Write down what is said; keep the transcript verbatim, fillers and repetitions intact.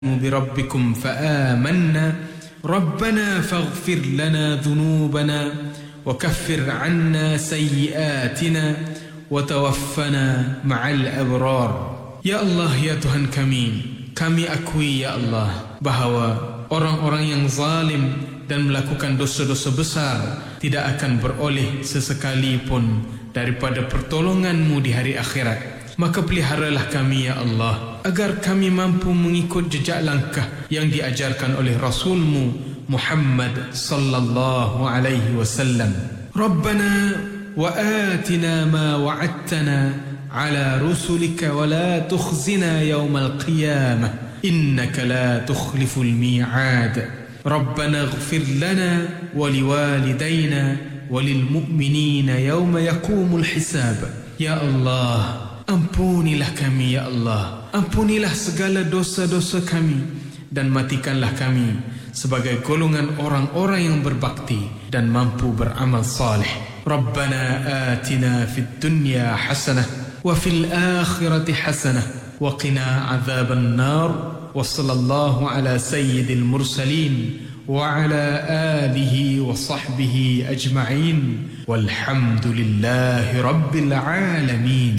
بربكم فآمنا ربنا فاغفر لنا ذنوبنا وكفر عنا سيئاتنا وتوفنا مع الأبرار. Ya Allah, ya Tuhan kami, kami akui ya Allah bahawa orang-orang yang zalim dan melakukan dosa-dosa besar tidak akan beroleh sesekalipun daripada pertolongan-Mu di hari akhirat. Maka peliharalah kami ya Allah, agar kami mampu mengikut jejak langkah yang diajarkan oleh Rasul-Mu Muhammad sallallahu alaihi wasallam. Rabbana wa atina ma wa'adtana ala rusulika wa la tukhzina yawmal qiyamah innaka la tukhliful mi'ad. Rabbana ighfir lana wa liwalidayna wa lil mu'minina yawma yaqumul hisab. Ya Allah, ampunilah kami ya Allah, ampunilah segala dosa-dosa kami dan matikanlah kami sebagai golongan orang-orang yang berbakti dan mampu beramal saleh. Rabbana atina fid dunya hasanah wa fil akhirati hasanah wa qina adzaban nar. Wa sallallahu ala sayyidil mursalin wa ala alihi wa sahbihi ajma'in walhamdulillahi rabbil alamin.